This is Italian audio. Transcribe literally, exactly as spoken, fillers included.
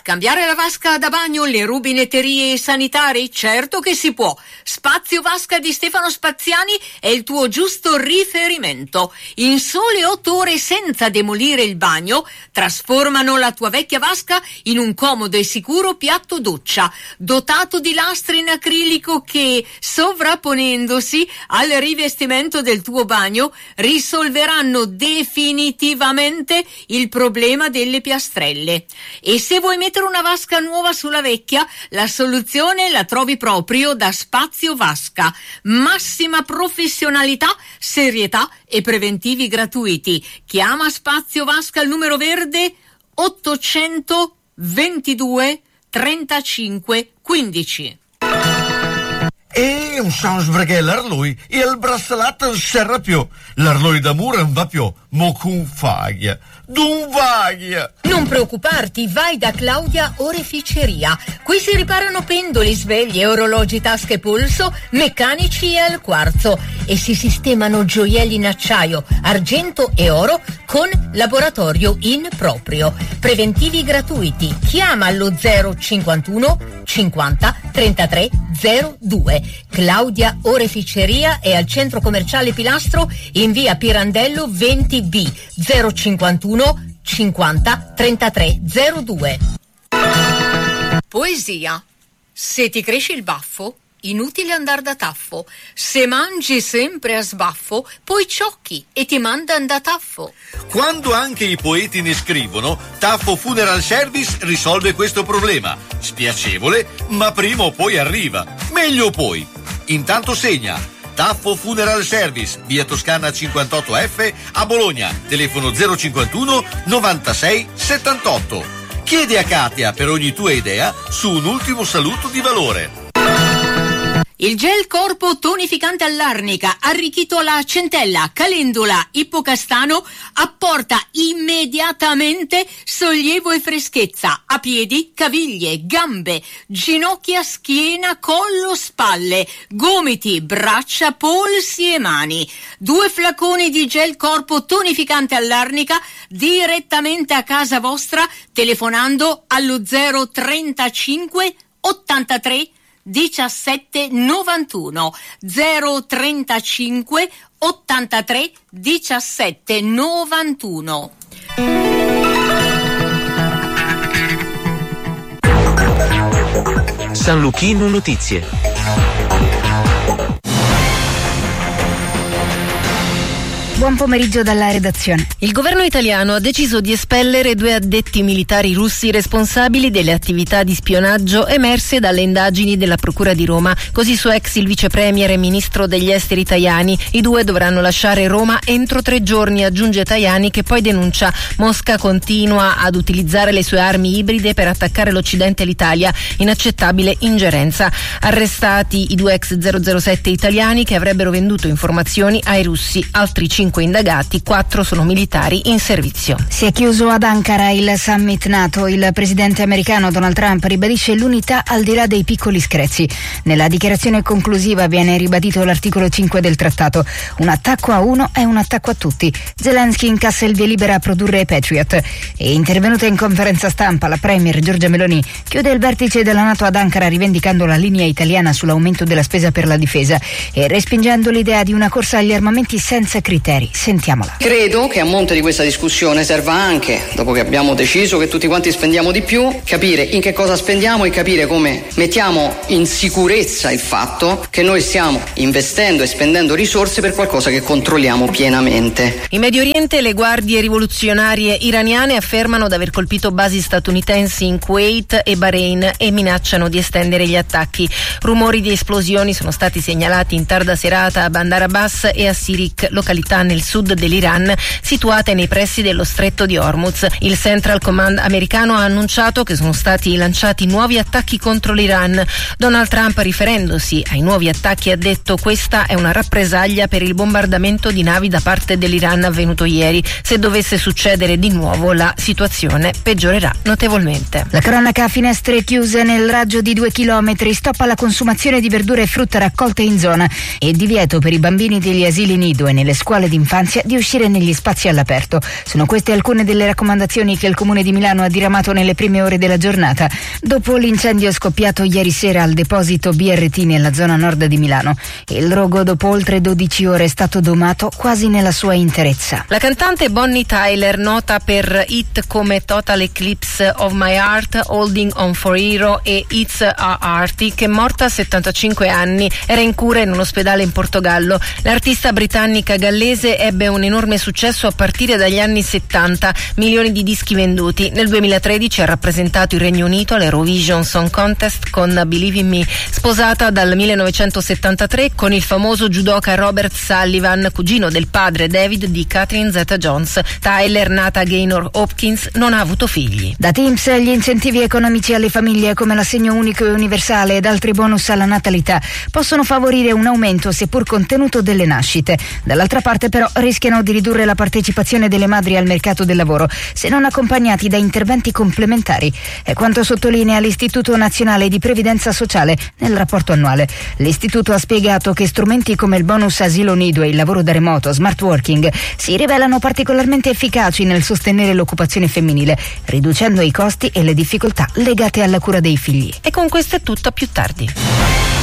Cambiare la vasca da bagno, le rubinetterie e sanitari? Certo che si può. Spazio Vasca di Stefano Spaziani è il tuo giusto riferimento. In sole otto ore, senza demolire il bagno, trasformano la tua vecchia vasca in un comodo e sicuro piatto doccia, dotato di lastre in acrilico che, sovrapponendosi al rivestimento del tuo bagno, risolveranno definitivamente il problema delle piastrelle. E se vuoi mettere una vasca nuova sulla vecchia, la soluzione la trovi proprio da Spazio Vasca. Massima professionalità, serietà e preventivi gratuiti. Chiama Spazio Vasca al numero verde ottocentoventidue trentacinque quindici. E un sans perché l'arloi e il braccialetto non serve più. L'arloi d'amore non va più, mo con faglia. D'un vaglia. Non preoccuparti, vai da Claudia Oreficeria. Qui si riparano pendoli, sveglie, orologi, tasche, polso, meccanici e al quarzo, e si sistemano gioielli in acciaio, argento e oro con laboratorio in proprio. Preventivi gratuiti. Chiama allo zero cinquantuno cinquanta trentatré zero due. Claudia Oreficeria è al centro commerciale Pilastro in via Pirandello venti B, zero cinquantuno cinquanta trentatré zero due. Poesia. Se ti cresce il baffo, inutile andar da taffo. Se mangi sempre a sbaffo, poi ciocchi e ti mandan da taffo. Quando anche i poeti ne scrivono, Taffo Funeral Service risolve questo problema. Spiacevole, ma prima o poi arriva. Meglio poi. Intanto segna. Taffo Funeral Service, via Toscana cinquantotto F a Bologna, telefono zero cinquantuno novantasei settantotto. Chiedi a Katia per ogni tua idea su un ultimo saluto di valore. Il gel corpo tonificante all'arnica, arricchito alla centella, calendula, ippocastano, apporta immediatamente sollievo e freschezza a piedi, caviglie, gambe, ginocchia, schiena, collo, spalle, gomiti, braccia, polsi e mani. Due flaconi di gel corpo tonificante all'arnica direttamente a casa vostra telefonando allo zero trentacinque ottantatré diciassette novantuno zero trentacinque ottantatré diciassette novantuno. San Luchino Notizie. Buon pomeriggio dalla redazione. Il governo italiano ha deciso di espellere due addetti militari russi responsabili delle attività di spionaggio emerse dalle indagini della Procura di Roma. Così su ex il vice premier e ministro degli esteri Tajani. I due dovranno lasciare Roma entro tre giorni, aggiunge Tajani, che poi denuncia Mosca continua ad utilizzare le sue armi ibride per attaccare l'Occidente e l'Italia. Inaccettabile ingerenza. Arrestati i due ex zero zero sette italiani che avrebbero venduto informazioni ai russi. Altri cinque indagati, quattro sono militari in servizio. Si è chiuso ad Ankara il summit NATO. Il presidente americano Donald Trump ribadisce l'unità al di là dei piccoli screzi. Nella dichiarazione conclusiva viene ribadito l'articolo cinque del trattato. Un attacco a uno è un attacco a tutti. Zelensky incassa il via libera a produrre Patriot. E intervenuta in conferenza stampa, la premier Giorgia Meloni chiude il vertice della NATO ad Ankara rivendicando la linea italiana sull'aumento della spesa per la difesa e respingendo l'idea di una corsa agli armamenti senza criteri. Sentiamola. Credo che a monte di questa discussione serva anche, dopo che abbiamo deciso che tutti quanti spendiamo di più, capire in che cosa spendiamo e capire come mettiamo in sicurezza il fatto che noi stiamo investendo e spendendo risorse per qualcosa che controlliamo pienamente. In Medio Oriente le guardie rivoluzionarie iraniane affermano di aver colpito basi statunitensi in Kuwait e Bahrain e minacciano di estendere gli attacchi. Rumori di esplosioni sono stati segnalati in tarda serata a Bandar Abbas e a Sirik, località nel sud dell'Iran, situate nei pressi dello stretto di Hormuz. Il Central Command americano ha annunciato che sono stati lanciati nuovi attacchi contro l'Iran. Donald Trump, riferendosi ai nuovi attacchi, ha detto: questa è una rappresaglia per il bombardamento di navi da parte dell'Iran avvenuto ieri. Se dovesse succedere di nuovo, la situazione peggiorerà notevolmente. La cronaca a finestre chiuse nel raggio di due chilometri, stop alla consumazione di verdura e frutta raccolte in zona e divieto per i bambini degli asili nido e nelle scuole di d'infanzia di uscire negli spazi all'aperto. Sono queste alcune delle raccomandazioni che il Comune di Milano ha diramato nelle prime ore della giornata, dopo l'incendio scoppiato ieri sera al deposito B R T nella zona nord di Milano. Il rogo, dopo oltre dodici ore, è stato domato quasi nella sua interezza. La cantante Bonnie Tyler, nota per hit come Total Eclipse of My Heart, Holding on for Hero e It's a Arctic, è morta a settantacinque anni, era in cura in un ospedale in Portogallo. L'artista britannica gallese ebbe un enorme successo a partire dagli anni settanta, milioni di dischi venduti. Nel duemilatredici ha rappresentato il Regno Unito all'Eurovision Song Contest con Believe in Me, sposata dal millenovecentosettantatré con il famoso judoka Robert Sullivan, cugino del padre David di Catherine Zeta-Jones. Tyler, nata a Gaynor Hopkins, non ha avuto figli. Da Teams, gli incentivi economici alle famiglie come l'assegno unico e universale ed altri bonus alla natalità possono favorire un aumento seppur contenuto delle nascite. Dall'altra parte però rischiano di ridurre la partecipazione delle madri al mercato del lavoro se non accompagnati da interventi complementari. È quanto sottolinea l'Istituto Nazionale di Previdenza Sociale nel rapporto annuale. L'istituto ha spiegato che strumenti come il bonus asilo nido e il lavoro da remoto, smart working, si rivelano particolarmente efficaci nel sostenere l'occupazione femminile, riducendo i costi e le difficoltà legate alla cura dei figli. E con questo è tutto, a più tardi.